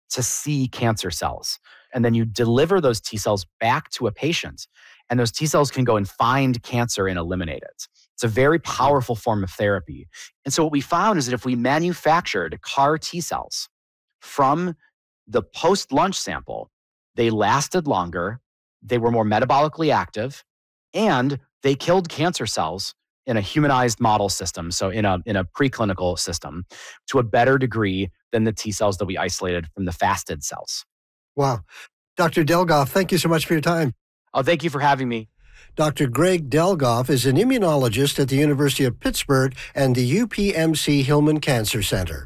to see cancer cells. And then you deliver those T cells back to a patient, and those T cells can go and find cancer and eliminate it. It's a very powerful form of therapy. And so what we found is that if we manufactured CAR T cells from the post-lunch sample, they lasted longer, they were more metabolically active, and they killed cancer cells in a humanized model system, so in a preclinical system, to a better degree than the T cells that we isolated from the fasted cells. Wow. Dr. Delgoff, thank you so much for your time. Oh, thank you for having me. Dr. Greg Delgoff is an immunologist at the University of Pittsburgh and the UPMC Hillman Cancer Center.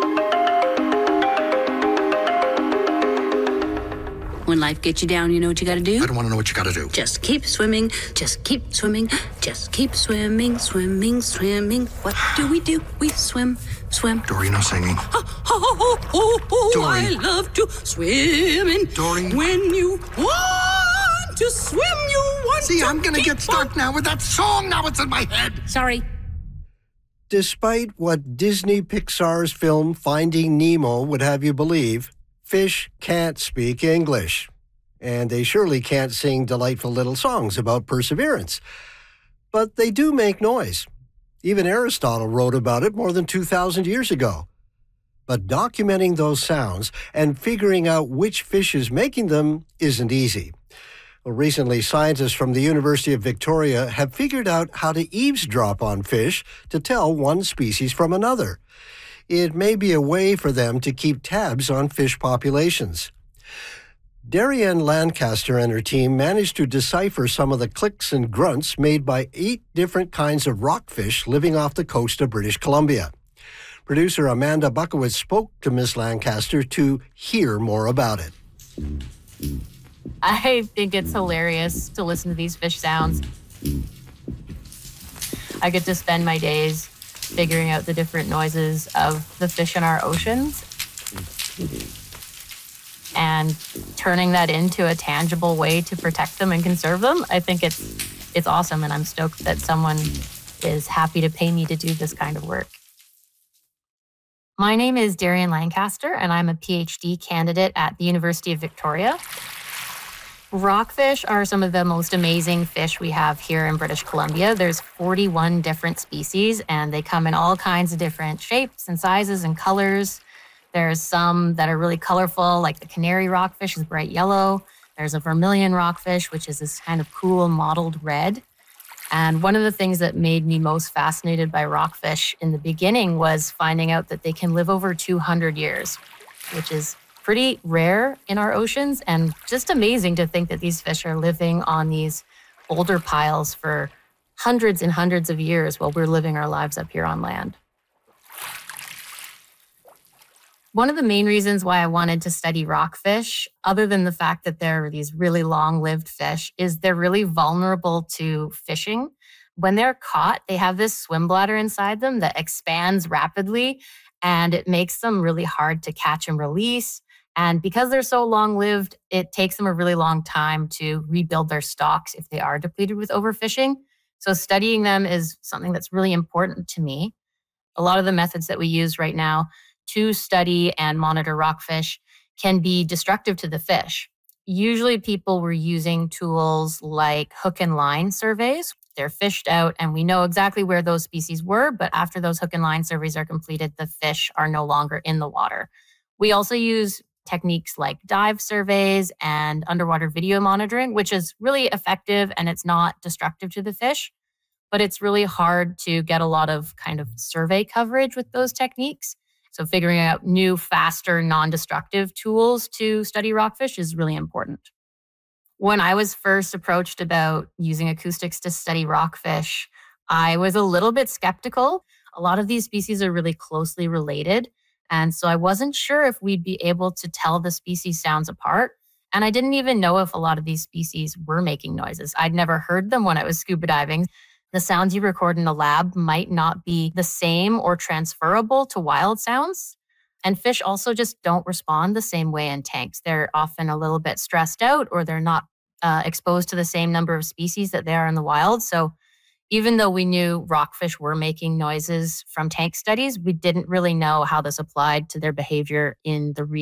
When life gets you down, you know what you gotta do? I don't want to know what you gotta do. Just keep swimming, just keep swimming, just keep swimming, swimming, swimming. What do? We swim, swim. Dory, no singing. Dory. I love to swim in. Dory. When you want to swim, you want See, to I'm gonna keep get stuck now with that song. Now it's in my head. Sorry. Despite what Disney Pixar's film Finding Nemo would have you believe, fish can't speak English. And they surely can't sing delightful little songs about perseverance. But they do make noise. Even Aristotle wrote about it more than 2,000 years ago. But documenting those sounds and figuring out which fish is making them isn't easy. Well, recently, scientists from the University of Victoria have figured out how to eavesdrop on fish to tell one species from another. It may be a way for them to keep tabs on fish populations. Darienne Lancaster and her team managed to decipher some of the clicks and grunts made by 8 different kinds of rockfish living off the coast of British Columbia. Producer Amanda Buckowitz spoke to Miss Lancaster to hear more about it. I think it's hilarious to listen to these fish sounds. I get to spend my days figuring out the different noises of the fish in our oceans and turning that into a tangible way to protect them and conserve them. I think it's awesome, and I'm stoked that someone is happy to pay me to do this kind of work. My name is Darienne Lancaster, and I'm a PhD candidate at the University of Victoria. Rockfish are some of the most amazing fish we have here in British Columbia. There's 41 different species, and they come in all kinds of different shapes and sizes and colors. There's some that are really colorful, like the canary rockfish is bright yellow. There's a vermilion rockfish, which is this kind of cool mottled red. And one of the things that made me most fascinated by rockfish in the beginning was finding out that they can live over 200 years, which is pretty rare in our oceans, and just amazing to think that these fish are living on these boulder piles for hundreds and hundreds of years while we're living our lives up here on land. One of the main reasons why I wanted to study rockfish, other than the fact that they're these really long-lived fish, is they're really vulnerable to fishing. When they're caught, they have this swim bladder inside them that expands rapidly, and it makes them really hard to catch and release. And because they're so long-lived, it takes them a really long time to rebuild their stocks if they are depleted with overfishing. So studying them is something that's really important to me. A lot of the methods that we use right now to study and monitor rockfish can be destructive to the fish. Usually people were using tools like hook and line surveys. They're fished out and we know exactly where those species were, but after those hook and line surveys are completed, the fish are no longer in the water. We also use techniques like dive surveys and underwater video monitoring, which is really effective and it's not destructive to the fish, but it's really hard to get a lot of kind of survey coverage with those techniques. So figuring out new, faster, non-destructive tools to study rockfish is really important. When I was first approached about using acoustics to study rockfish, I was a little bit skeptical. A lot of these species are really closely related. And so I wasn't sure if we'd be able to tell the species sounds apart. And I didn't even know if a lot of these species were making noises. I'd never heard them when I was scuba diving. The sounds you record in a lab might not be the same or transferable to wild sounds. And fish also just don't respond the same way in tanks. They're often a little bit stressed out or they're not exposed to the same number of species that they are in the wild. So even though we knew rockfish were making noises from tank studies, we didn't really know how this applied to their behavior in the real